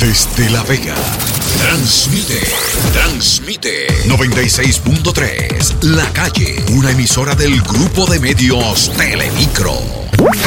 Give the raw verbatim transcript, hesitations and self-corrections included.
Desde La Vega, transmite, transmite noventa y seis punto tres La Calle, una emisora del grupo de medios Telemicro.